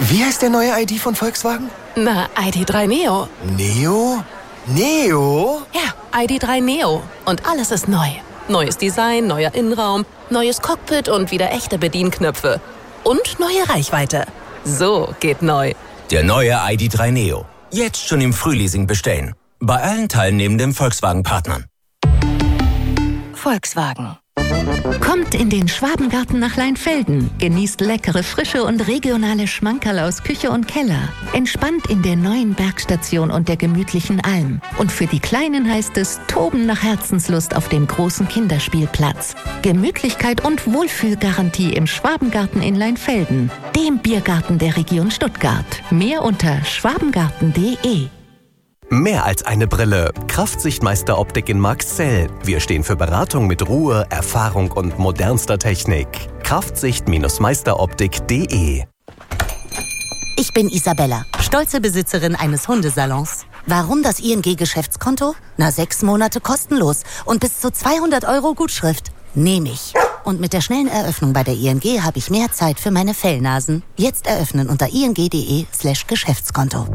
Wie heißt der neue ID von Volkswagen? Na, ID.3 Neo. Neo? Neo? Ja, ID.3 Neo. Und alles ist neu. Neues Design, neuer Innenraum, neues Cockpit und wieder echte Bedienknöpfe. Und neue Reichweite. So geht neu. Der neue ID.3 Neo. Jetzt schon im Frühleasing bestellen. Bei allen teilnehmenden Volkswagen-Partnern. Volkswagen. Kommt in den Schwabengarten nach Leinfelden, genießt leckere Frische und regionale Schmankerl aus Küche und Keller. Entspannt in der neuen Bergstation und der gemütlichen Alm. Und für die Kleinen heißt es Toben nach Herzenslust auf dem großen Kinderspielplatz. Gemütlichkeit und Wohlfühlgarantie im Schwabengarten in Leinfelden, dem Biergarten der Region Stuttgart. Mehr unter schwabengarten.de. Mehr als eine Brille. Kraftsichtmeister Optik in Marxzell. Wir stehen für Beratung mit Ruhe, Erfahrung und modernster Technik. Kraftsicht-meisteroptik.de. Ich bin Isabella, stolze Besitzerin eines Hundesalons. Warum das ING-Geschäftskonto? 6 Monate kostenlos und bis zu 200 € Gutschrift. Nehme ich. Und mit der schnellen Eröffnung bei der ING habe ich mehr Zeit für meine Fellnasen. Jetzt eröffnen unter ing.de/Geschäftskonto.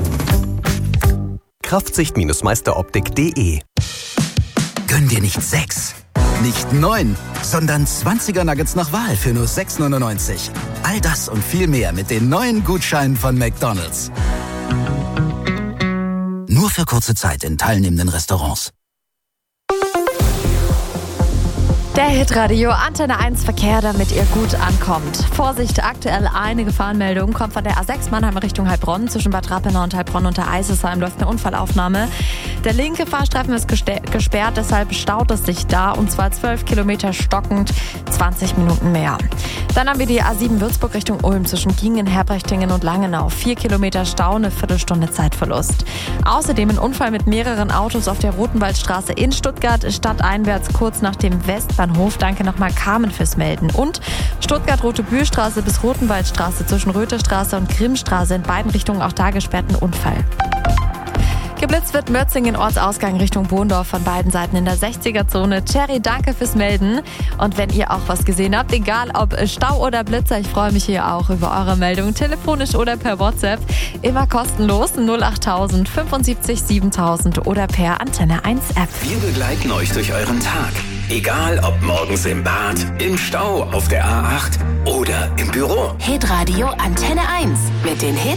Kraftsicht-meisteroptik.de. Gönn dir nicht 6, nicht 9, sondern 20er Nuggets nach Wahl für nur 6,99. All das und viel mehr mit den neuen Gutscheinen von McDonald's. Nur für kurze Zeit in teilnehmenden Restaurants. Der Hitradio Antenne 1 Verkehr, damit ihr gut ankommt. Vorsicht, aktuell eine Gefahrenmeldung kommt von der A6 Mannheim Richtung Heilbronn. Zwischen Bad Rappenau und Heilbronn unter Eisesheim läuft eine Unfallaufnahme. Der linke Fahrstreifen ist gesperrt, deshalb staut es sich da. Und zwar 12 Kilometer stockend, 20 Minuten mehr. Dann haben wir die A7 Würzburg Richtung Ulm zwischen Giengen, Herbrechtingen und Langenau. 4 Kilometer Stau, eine Viertelstunde Zeitverlust. Außerdem ein Unfall mit mehreren Autos auf der Rotenwaldstraße in Stuttgart, stadteinwärts kurz nach dem Westbahnhof. Danke nochmal Carmen fürs Melden. Und Stuttgart-Rote-Bühlstraße bis Rotenwaldstraße zwischen Rötherstraße und Grimmstraße in beiden Richtungen auch da gesperrten Unfall. Geblitzt wird Mörzingen Ortsausgang Richtung Bohndorf von beiden Seiten in der 60er-Zone. Cherry, danke fürs Melden. Und wenn ihr auch was gesehen habt, egal ob Stau oder Blitzer, ich freue mich hier auch über eure Meldung, telefonisch oder per WhatsApp. Immer kostenlos 08000 75 7000 oder per Antenne 1 App. Wir begleiten euch durch euren Tag. Egal ob morgens im Bad, im Stau, auf der A8 oder im Büro. Hitradio Antenne 1 mit den Hits